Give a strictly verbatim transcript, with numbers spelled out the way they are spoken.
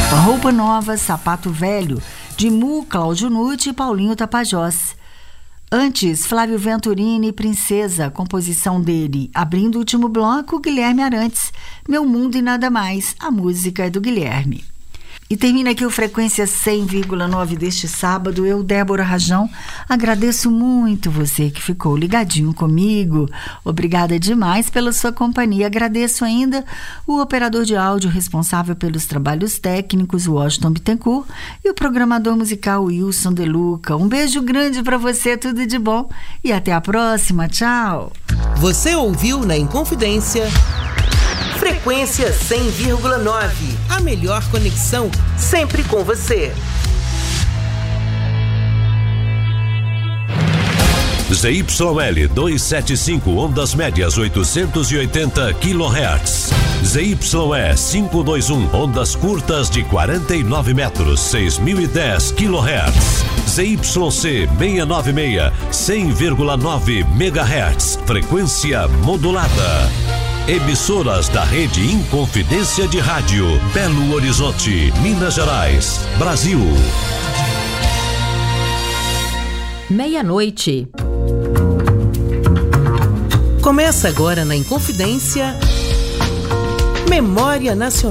Roupa Nova, Sapato Velho, de Mu, Cláudio Nutti e Paulinho Tapajós. Antes, Flávio Venturini, Princesa, composição dele. Abrindo o último bloco, Guilherme Arantes, Meu Mundo e Nada Mais, a música é do Guilherme. E termina aqui o Frequência cem vírgula nove deste sábado. Eu, Débora Rajão, agradeço muito você que ficou ligadinho comigo. Obrigada demais pela sua companhia. Agradeço ainda o operador de áudio responsável pelos trabalhos técnicos, o Washington Bittencourt, e o programador musical Wilson De Luca. Um beijo grande para você, tudo de bom e até a próxima. Tchau. Você ouviu na Inconfidência Frequência cem vírgula nove, a melhor conexão sempre com você. Z Y L duzentos e setenta e cinco, ondas médias oitocentos e oitenta quilohertz. Z Y E quinhentos e vinte e um, ondas curtas de quarenta e nove metros, seis mil e dez quilohertz. Z Y C seiscentos e noventa e seis, cem vírgula nove megahertz, frequência modulada. Emissoras da rede Inconfidência de Rádio, Belo Horizonte, Minas Gerais, Brasil. Meia-noite. Começa agora na Inconfidência, Memória Nacional.